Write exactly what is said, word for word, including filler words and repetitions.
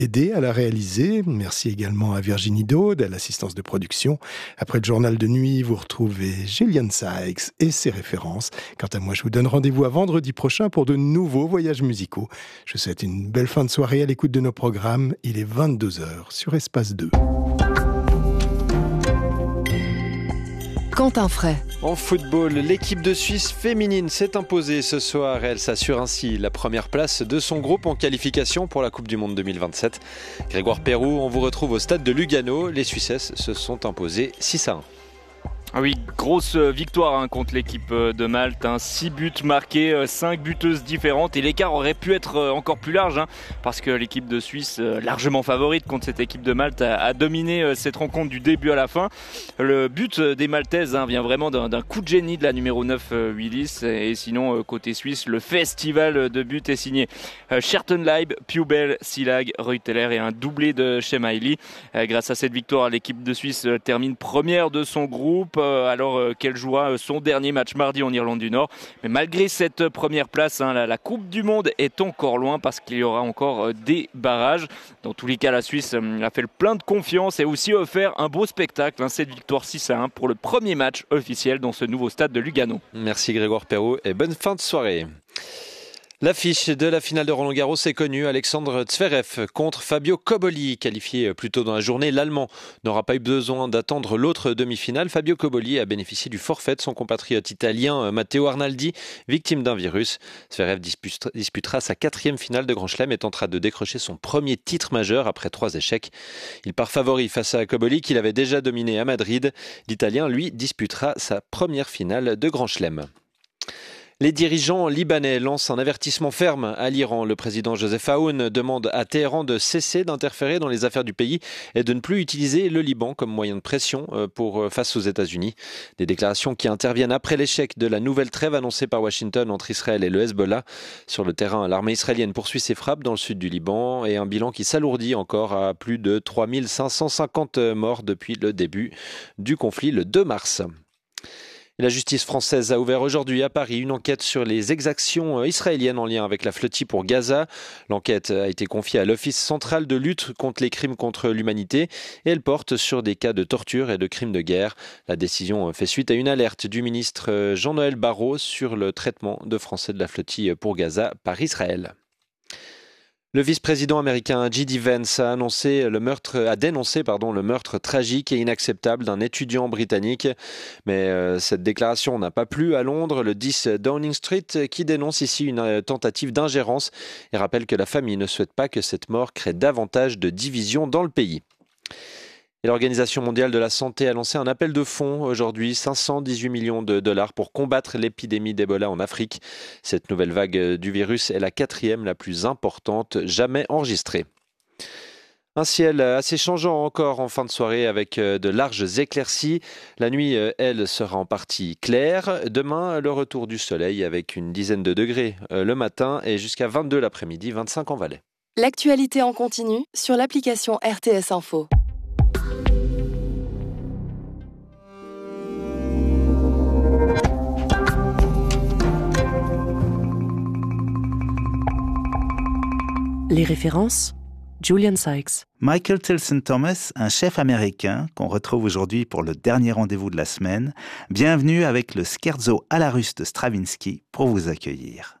aidé à la réaliser. Merci également à Virginie Daude, à l'assistance de production. Après le journal de nuit, vous retrouvez Julian Sykes et ses références. Quant à moi, je vous donne rendez-vous à vendredi prochain pour de nouveaux voyages musicaux. Je vous souhaite une belle fin de soirée à l'écoute de nos programmes. Il est vingt-deux heures sur Espace deux. Quentin Fray. En football, l'équipe de Suisse féminine s'est imposée ce soir. Elle s'assure ainsi la première place de son groupe en qualification pour la Coupe du Monde deux mille vingt-sept. Grégoire Perroux, on vous retrouve au stade de Lugano. Les Suissesses se sont imposées six à un. Ah oui, grosse victoire hein, contre l'équipe de Malte, hein. six buts marqués, cinq buteuses différentes et l'écart aurait pu être encore plus large hein, parce que l'équipe de Suisse, largement favorite contre cette équipe de Malte, a, a dominé cette rencontre du début à la fin. Le but des Maltaises hein, vient vraiment d'un, d'un coup de génie de la numéro neuf Willis et sinon côté suisse, le festival de buts est signé Schertenleib, Pubel, Silag, Reuteler et un doublé de Shemaili. Grâce à cette victoire, l'équipe de Suisse termine première de son groupe alors qu'elle jouera son dernier match mardi en Irlande du Nord. Mais malgré cette première place, hein, la, la Coupe du Monde est encore loin parce qu'il y aura encore des barrages. Dans tous les cas, la Suisse a fait le plein de confiance et aussi offert un beau spectacle. Hein, cette victoire six à un pour le premier match officiel dans ce nouveau stade de Lugano. Merci Grégoire Perrault et bonne fin de soirée. L'affiche de la finale de Roland-Garros est connue. Alexandre Zverev contre Fabio Cobolli. Qualifié plus tôt dans la journée, l'Allemand n'aura pas eu besoin d'attendre l'autre demi-finale. Fabio Cobolli a bénéficié du forfait de son compatriote italien Matteo Arnaldi, victime d'un virus. Zverev disputera sa quatrième finale de Grand Chelem et tentera de décrocher son premier titre majeur après trois échecs. Il part favori face à Cobolli qu'il avait déjà dominé à Madrid. L'Italien, lui, disputera sa première finale de Grand Chelem. Les dirigeants libanais lancent un avertissement ferme à l'Iran. Le président Joseph Aoun demande à Téhéran de cesser d'interférer dans les affaires du pays et de ne plus utiliser le Liban comme moyen de pression pour, face aux États-Unis. Des déclarations qui interviennent après l'échec de la nouvelle trêve annoncée par Washington entre Israël et le Hezbollah. Sur le terrain, l'armée israélienne poursuit ses frappes dans le sud du Liban et un bilan qui s'alourdit encore à plus de trois mille cinq cent cinquante morts depuis le début du conflit le deux mars. La justice française a ouvert aujourd'hui à Paris une enquête sur les exactions israéliennes en lien avec la flottille pour Gaza. L'enquête a été confiée à l'Office central de lutte contre les crimes contre l'humanité et elle porte sur des cas de torture et de crimes de guerre. La décision fait suite à une alerte du ministre Jean-Noël Barrot sur le traitement de Français de la flottille pour Gaza par Israël. Le vice-président américain J D Vance a, annoncé le meurtre, a dénoncé pardon, le meurtre tragique et inacceptable d'un étudiant britannique. Mais euh, cette déclaration n'a pas plu à Londres, le dix Downing Street, qui dénonce ici une tentative d'ingérence et rappelle que la famille ne souhaite pas que cette mort crée davantage de divisions dans le pays. Et l'Organisation mondiale de la santé a lancé un appel de fonds aujourd'hui, cinq cent dix-huit millions de dollars pour combattre l'épidémie d'Ebola en Afrique. Cette nouvelle vague du virus est la quatrième la plus importante jamais enregistrée. Un ciel assez changeant encore en fin de soirée avec de larges éclaircies. La nuit, elle, sera en partie claire. Demain, le retour du soleil avec une dizaine de degrés le matin et jusqu'à vingt-deux l'après-midi, vingt-cinq en Valais. L'actualité en continu sur l'application R T S Info. Les références, Julian Sykes. Michael Tilson Thomas, un chef américain qu'on retrouve aujourd'hui pour le dernier rendez-vous de la semaine. Bienvenue avec le Scherzo à la russe de Stravinsky pour vous accueillir.